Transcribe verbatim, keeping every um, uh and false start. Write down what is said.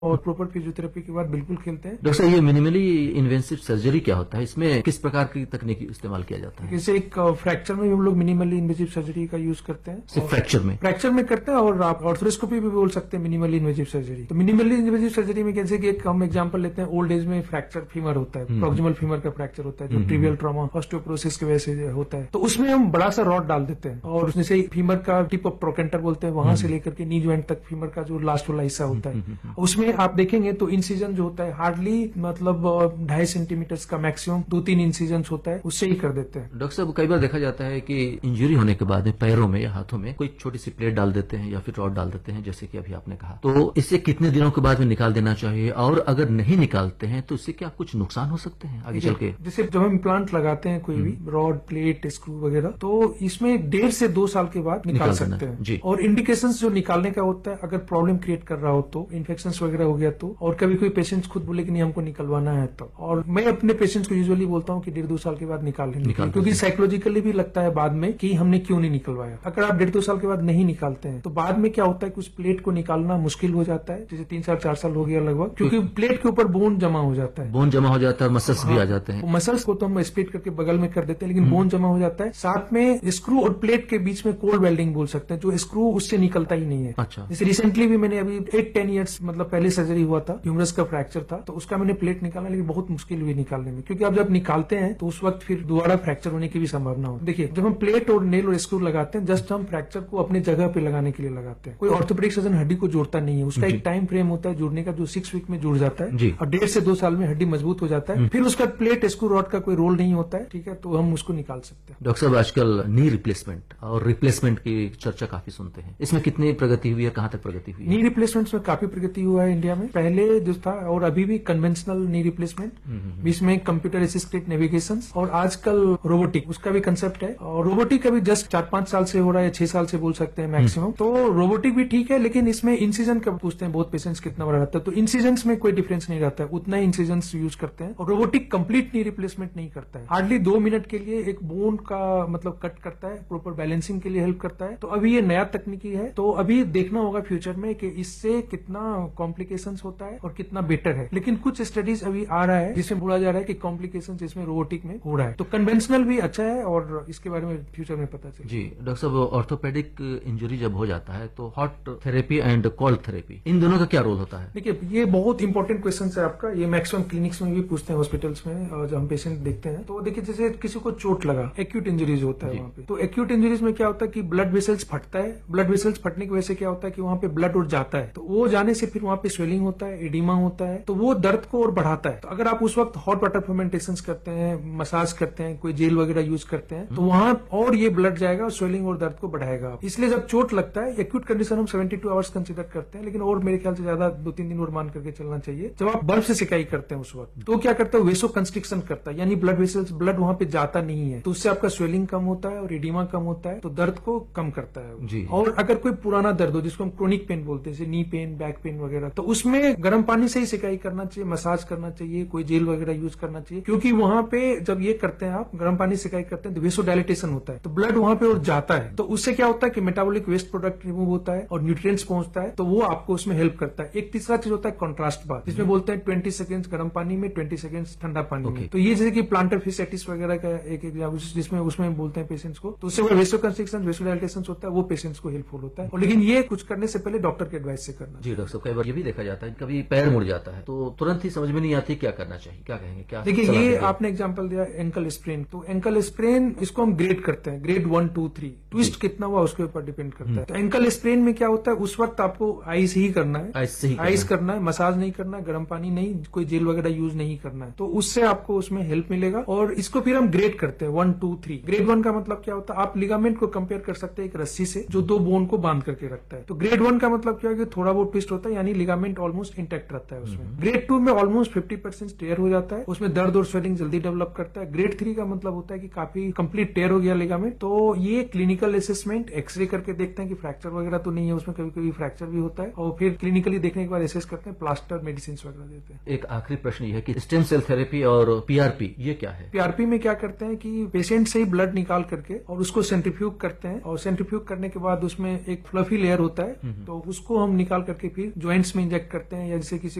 और proper physiotherapy के बाद बिल्कुल खेलते हैं। डॉक्टर साहब, ये मिनिमली इन्वेसिव सर्जरी क्या होता है? इसमें किस प्रकार की तकनीक इस्तेमाल किया जाता है? जैसे एक फ्रैक्चर में हम लोग मिनिमली इन्वेसिव सर्जरी का यूज करते हैं। सिर्फ फ्रैक्चर में? फ्रैक्चर में करते हैं, और आप ऑर्थोस्कोपी भी बोल सकते हैं मिनिमली इन्वेसिव सर्जरी। तो मिनिमली इन्वेसिव सर्जरी में कैसे कि एक हम एग्जांपल लेते हैं, ओल्ड एज में फ्रैक्चर फीमर होता है, प्रॉक्सिमल फीमर का फ्रैक्चर होता है जो ट्रिवियल ट्रॉमा ऑस्टियोपोरोसिस की वजह से होता है। तो उसमें हम बड़ा सा रॉड डाल देते हैं और उसमें से फीमर का टिप ऑफ प्रोकेंटर बोलते हैं, वहां से लेकर के नी ज्वाइंट तक फीमर का जो लास्ट वाला हिस्सा होता है, उसमें आप देखेंगे तो इंसिजन जो होता है हार्डली मतलब ढाई सेंटीमीटर का मैक्सिमम दो तीन इंसिजन होता है, उससे ही कर देते हैं। डॉक्टर साहब, कई बार देखा जाता है कि इंजरी होने के बाद पैरों में या हाथों में कोई छोटी सी प्लेट डाल देते हैं या फिर रॉड डाल देते हैं, जैसे कि अभी आपने कहा। तो इससे कितने दिनों के बाद में निकाल देना चाहिए, और अगर नहीं निकालते हैं तो इससे क्या कुछ नुकसान हो सकते हैं आगे चल के? जैसे जब हम इम्प्लांट लगाते हैं कोई भी रॉड, प्लेट, स्क्रू वगैरह, तो इसमें डेढ़ से दो साल के बाद निकाल, निकाल सकते हैं जी। और इंडिकेशंस जो निकालने का होता है, अगर प्रॉब्लम क्रिएट कर रहा हो तो, इन्फेक्शन वगैरह हो गया तो, और कभी कोई पेशेंट्स खुद बोले कि नहीं हमको निकलवाना है तो, और मैं अपने पेशेंट्स को यूजुअली बोलता हूँ कि डेढ़ दो साल के बाद निकाल लेंगे, क्योंकि साइकोलॉजिकली भी लगता है बाद में कि हमने क्यों नहीं निकलवाया। अगर आप डेढ़ दो साल के बाद नहीं निकालते हैं तो बाद में क्या होता है कि उस प्लेट को निकालना मुश्किल हो जाता है, जैसे तीन साल चार साल हो गया लगभग, क्योंकि प्लेट के ऊपर बोन जमा हो जाता है। बोन जमा हो जाता है, मसल्स भी आ जाते हैं। मसल्स को तो हम स्प्लिट करके बगल में कर देते हैं, लेकिन बोन जमा हो जाता है। साथ में स्क्रू और प्लेट के बीच में कोल्ड वेल्डिंग बोल सकते हैं, जो स्क्रू उससे निकलता ही नहीं है। अच्छा। जैसे रिसेंटली भी मैंने अभी एट टेन ईयर्स मतलब पहले सर्जरी हुआ था, ह्यूमरस का फ्रैक्चर था, तो उसका मैंने प्लेट निकाला, लेकिन बहुत मुश्किल हुई निकालने में, क्योंकि आप जब निकालते हैं तो उस वक्त फिर दोबारा फ्रैक्चर होने की भी संभावना होती है। देखिए, जब हम प्लेट और नेल और स्क्रू लगाते हैं, जस्ट हम फ्रैक्चर को अपने जगह पे लगाने के लिए लगाते हैं। कोई ऑर्थोपेडिक सर्जन हड्डी को जोड़ता नहीं है, उसका एक टाइम फ्रेम होता है जुड़ने का, जो सिक्स वीक में जुड़ जाता है और डेढ़ से दो साल में हड्डी मजबूत हो जाता है। फिर उसका प्लेट, स्क्रू, रॉड का कोई रोल नहीं होता है, ठीक है, तो हम उसको निकाल सकते हैं। डॉक्टर साहब, आजकल नी रिप्लेसमेंट और रिप्लेसमेंट की चर्चा काफी सुनते हैं, इसमें कितनी प्रगति हुई है, कहां तक प्रगति हुई है? नी रिप्लेसमेंट में काफी प्रगति हुआ है इंडिया में। पहले जो था और अभी भी कन्वेंशनल नी रिप्लेसमेंट, इसमें कंप्यूटर असिस्टेड नेविगेशन, और आजकल रोबोटिक, उसका भी कंसेप्ट है। और रोबोटिक अभी जस्ट चार पांच साल से हो रहा है, छह साल से बोल सकते हैं मैक्सिमम। तो रोबोटिक भी ठीक है, लेकिन इसमें इंसिजन का पूछते हैं बहुत पेशेंट्स कितना बड़ा रहता है, तो इंसिजन में कोई डिफरेंस नहीं रहता है, उतना ही इंसिजन यूज करते हैं। और रोबोटिक कंप्लीट नी रिप्लेसमेंट नहीं करता है, हार्डली दो मिनट के लिए एक बोन का मतलब कट करता है, प्रॉपर बैलेंसिंग के लिए हेल्प करता है। तो अभी ये नया तकनीकी है, तो अभी देखना होगा फ्यूचर में कि इससे कितना कॉम्प्लिकेशंस होता है और कितना बेटर है। लेकिन कुछ स्टडीज अभी आ रहा है जिसमें बोला जा रहा है कि कॉम्प्लिकेशंस इसमें रोबोटिक में हो रहा है। तो कन्वेंशनल भी अच्छा है और इसके बारे में फ्यूचर में पता चले। जी डॉक्टर साहब, ऑर्थोपेडिक इंजरी जब हो जाता है तो hot therapy and cold therapy, इन दोनों का क्या रोल होता है? देखिए, ये बहुत इंपॉर्टेंट क्वेश्चन है आपका। ये मैक्सिमम क्लिनिक्स में भी पूछते हैं, हॉस्पिटल्स में, और जब हम पेशेंट देखते हैं तो देखिए, जैसे किसी को चोट लगा, एक्यूट इंजरीज होता है वहाँ पे, तो एक्यूट इंजरीज में क्या होता है कि ब्लड वेसल्स फटता है। ब्लड वेसल्स फटने की वजह से क्या होता है कि वहाँ पे ब्लड और जाता है, तो वो जाने से फिर वहाँ पे स्वेलिंग होता है, एडिमा होता है, तो वो दर्द को और बढ़ाता है। तो अगर आप उस वक्त हॉट वाटर फर्मेंटेशन करते हैं, मसाज करते हैं, कोई जेल वगैरह यूज करते हैं, तो वहां और ये ब्लड जाएगा और स्वेलिंग और दर्द को बढ़ाएगा। इसलिए जब चोट लगता है, एक्यूट कंडीशन हम सेवेंटी टू आवर्स कंसिडर करते हैं, लेकिन और मेरे ख्याल से ज्यादा दो तीन दिन और मान करके चलना चाहिए। जब आप बर्फ से सिकाई करते हैं उस वक्त, तो क्या करता है, वेसो कंस्ट्रिक्शन करता है, यानी ब्लड वेसल्स, ब्लड वहां पे जाता नहीं है, तो उससे आपका स्वेलिंग कम होता है और एडिमा कम होता है, तो दर्द को कम करता है जी। और अगर कोई पुराना दर्द हो, जिसको हम क्रोनिक पेन बोलते हैं, जैसे नी पेन, बैक पेन वगैरह, तो उसमें गर्म पानी से ही सिकाई करना चाहिए, मसाज करना चाहिए, कोई जेल वगैरह यूज करना चाहिए, क्योंकि वहां पे जब ये करते हैं आप गर्म पानी सिकाई करते हैं तो वेसो डायलिटेशन होता है, तो ब्लड वहां पे और जाता है, तो उससे क्या होता है कि मेटाबॉलिक वेस्ट प्रोडक्ट रिमूव होता है और न्यूट्रिएंट्स पहुंचता है, तो वो आपको उसमें हेल्प करता है। एक तीसरा चीज होता है कॉन्ट्रास्ट बाथ, जिसमें बोलते हैं ट्वेंटी सेकंड्स गर्म पानी में, ट्वेंटी सेकंड्स ठंडा पानी okay. में। तो ये जैसे कि प्लांटर फिसाइटिस वगैरह का एक एग्जाम्पल, जिसमें उसमें बोलते हैं पेशेंट्स को, तो उससे वेसो कंस्ट्रिक्शन, वेसो डायलिटेशन होता है, वो पेशेंट्स को हेल्पफुल होता है। और लेकिन ये कुछ करने से पहले डॉक्टर के एडवाइस से करना। जी डॉक्टर, कई बार ये भी देखा जाता है, कभी पैर मुड़ जाता है तो तुरंत ही समझ में नहीं आती क्या करना चाहिए, क्या कहेंगे, क्या? देखिए, ये आपने एग्जांपल दिया एंकल स्प्रेन, तो एंकल स्प्रेन इसको हम ग्रेड करते हैं, grade one two three, twist कितना हुआ उसके ऊपर डिपेंड करता है। तो एंकल स्प्रेन में क्या होता है, उस वक्त आपको आइस ही करना है, आइस से ही आइस करना है, मसाज नहीं करना है, गर्म पानी नहीं, कोई जेल वगैरह यूज नहीं करना है, तो उससे आपको उसमें हेल्प मिलेगा। और इसको फिर हम ग्रेड करते हैं one two three. Grade one का मतलब क्या होता है, आप लिगामेंट को कंपेयर कर सकते हैं एक रस्सी से, जो दो बोन को बांध करके रखता है। तो ग्रेड वन का मतलब क्या है कि थोड़ा बहुत ट्विस्ट होता है, यानी लिगामेंट ऑलमोस्ट इंटैक्ट रहता है उसमें। ग्रेड टू में ऑलमोस्ट फिफ्टी परसेंट टेयर हो जाता है, उसमें दर्द और स्वेलिंग जल्दी डेवलप करता है। ग्रेड थ्री का मतलब होता है कि काफी कंप्लीट टेयर हो गया लिगामेंट। तो ये क्लिनिकल असेसमेंट, एक्सरे करके देखते हैं कि फ्रैक्चर वगैरह तो नहीं है उसमें, कभी कभी फ्रैक्चर भी होता है, और फिर क्लिनिकली देखने के बाद एसेस करते हैं, प्लास्टर, मेडिसिन वगैरह देते हैं। एक आखिरी प्रश्न ये है कि स्टेम सेल थेरेपी और पीआरपी ये क्या है? पीआरपी में क्या करते हैं कि पेशेंट से ही ब्लड निकाल करके और उसको सेंट्रीफ्यूग करते हैं, और सेंट्रीफ्यूग करने के बाद उसमें एक फ्लफी लेयर होता है, तो उसको हम निकाल करके फिर ज्वाइंट्स में इंजेक्ट करते हैं, या जैसे किसी